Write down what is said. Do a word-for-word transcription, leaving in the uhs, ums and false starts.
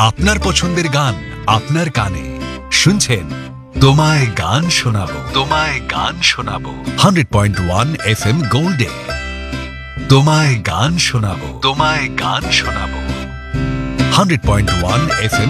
আপনার পছন্দের গান আপনার কানে শুনছেন তোমায় গান শোনাবো তোমায় গান শোনাবো hundred point one F M গোল্ডে তোমায় গান শোনাবো তোমায় গান শোনাবো hundred point one F M